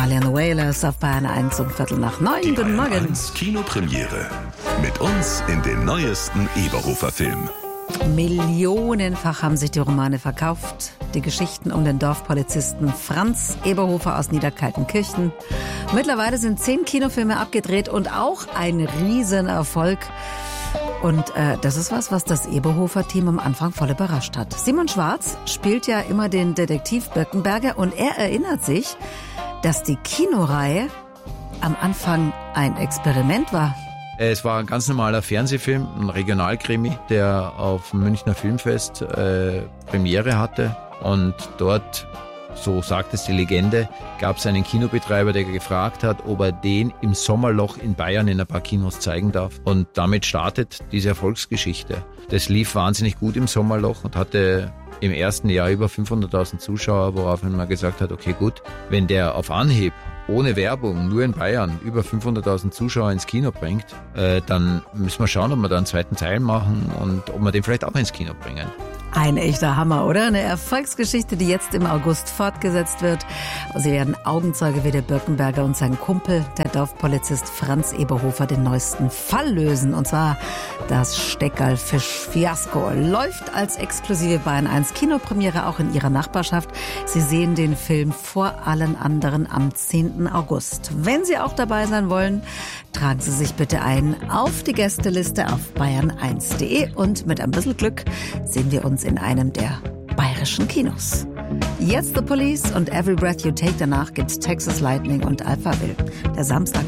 Marley and the Wailers auf Bayern 1 um 8:15. Die Guten Bayern Morgen. 1 Kinopremiere. Mit uns in den neuesten Eberhofer-Film. Millionenfach haben sich die Romane verkauft. Die Geschichten um den Dorfpolizisten Franz Eberhofer aus Niederkaltenkirchen. Mittlerweile sind 10 Kinofilme abgedreht und auch ein Riesenerfolg. Und das ist was das Eberhofer-Team am Anfang voll überrascht hat. Simon Schwarz spielt ja immer den Detektiv Birkenberger und er erinnert sich, dass die Kinoreihe am Anfang ein Experiment war. Es war ein ganz normaler Fernsehfilm, ein Regionalkrimi, der auf dem Münchner Filmfest Premiere hatte. Und dort, so sagt es die Legende, gab es einen Kinobetreiber, der gefragt hat, ob er den im Sommerloch in Bayern in ein paar Kinos zeigen darf. Und damit startet diese Erfolgsgeschichte. Das lief wahnsinnig gut im Sommerloch und hatte im ersten Jahr über 500.000 Zuschauer, woraufhin man gesagt hat, okay gut, wenn der auf Anhieb ohne Werbung, nur in Bayern, über 500.000 Zuschauer ins Kino bringt, dann müssen wir schauen, ob wir da einen zweiten Teil machen und ob wir den vielleicht auch ins Kino bringen. Ein echter Hammer, oder? Eine Erfolgsgeschichte, die jetzt im August fortgesetzt wird. Sie werden Augenzeuge, wie der Birkenberger und sein Kumpel, der Dorfpolizist Franz Eberhofer, den neuesten Fall lösen. Und zwar das Steckerlfisch-Fiasko. Läuft als exklusive Bayern 1 Kinopremiere auch in Ihrer Nachbarschaft. Sie sehen den Film vor allen anderen am 10. August. Wenn Sie auch dabei sein wollen, tragen Sie sich bitte ein auf die Gästeliste auf bayern1.de und mit ein bisschen Glück sehen wir uns in einem der bayerischen Kinos. Jetzt The Police und Every Breath You Take. Danach gibt's Texas Lightning und Alphaville. Der Samstag